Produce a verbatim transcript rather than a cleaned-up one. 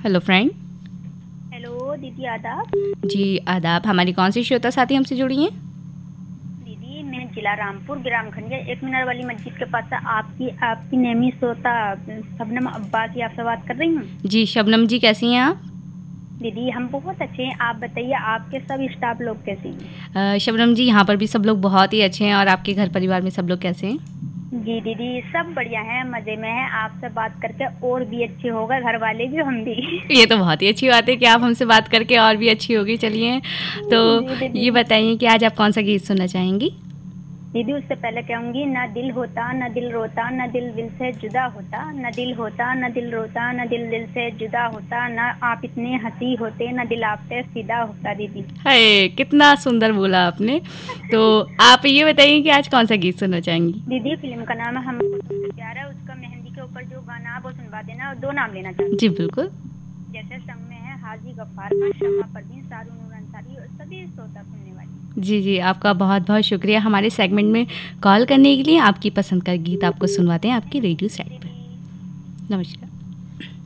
Hello friend. Hello दीदी, आदाब। जी आदाब। हमारी कौन सी श्रोता साथी हमसे जुड़ी हैं? दीदी मैं जिला रामपुर ग्राम खंडिया एक मीनार वाली मस्जिद के पास से आपकी आपकी नेमी श्रोता शबनम अब्बासी आपसे बात कर रही हूँ। जी शबनम जी, कैसी हैं आप? दीदी हम बहुत अच्छे हैं, आप बताइए आपके सब स्टाफ लोग कैसे हैं? अ, शबनम जी, यहाँ पर भी सब लोग बहुत ही अच्छे हैं। और आपके घर परिवार में सब लोग कैसे हैं? जी दीदी सब बढ़िया हैं, मज़े में हैं। आपसे बात करके और भी अच्छे हो गए, घर वाले भी, हम भी। ये तो बहुत ही अच्छी बात है कि आप हमसे बात करके और भी अच्छी होगी। चलिए, तो जी दीदी। ये बताइए कि आज आप कौन सा गीत सुनना चाहेंगी? दीदी उससे पहले कहूँगी, ना दिल होता न दिल रोता, न दिल दिल से जुदा होता, न दिल होता न दिल रोता, न दिल दिल से जुदा होता, न आप इतने हंसी होते, न दिल आप पे फिदा होता। दीदी हाय, कितना सुंदर बोला आपने। तो आप ये बताइए कि आज कौन सा गीत सुनना चाहेंगी? दीदी फिल्म का नाम है हम प्यार है, उसका मेहंदी के ऊपर जो गाना आप वो सुनवा देना, और दो नाम लेना चाहती जी हूँ। बिल्कुल। जैसे संग में है हाजी गफ्फार का, शमा परवीन, सारू नूर अंसारी और सभी श्रोता सुनने वाली। जी जी, आपका बहुत बहुत शुक्रिया हमारे सेगमेंट में कॉल करने के लिए। आपकी पसंद का गीत आपको सुनवाते हैं आपकी रेडियो सेट पर। दीदी नमस्कार।